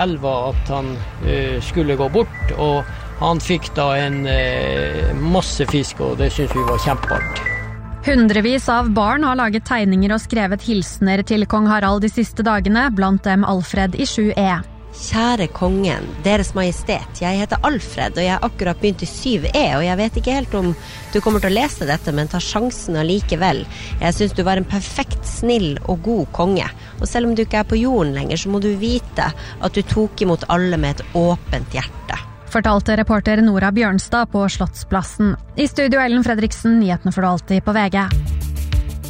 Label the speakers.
Speaker 1: elva at han skulle gå bort, og han fikk da en masse fisk, og det synes vi var kjempeartig.
Speaker 2: Hundrevis av barn har laget tegninger og skrevet hilsener til kong Harald de siste dagene, blant dem Alfred i 7E.
Speaker 3: Kjære kongen, deres majestet, jeg heter Alfred, og jeg har akkurat begynt i 7E, og jeg vet ikke helt om du kommer til å lese dette, men ta sjansen allikevel. Jeg synes du var en perfekt, snill og god konge, og selv om du ikke er på jorden lenger, så må du vite at du tok imot alle med et åpent hjerte.
Speaker 2: Fortalte reporter Nora Bjørnstad på Slottsplassen. I studio Ellen Fredriksen, nyhetene får du alltid på VG.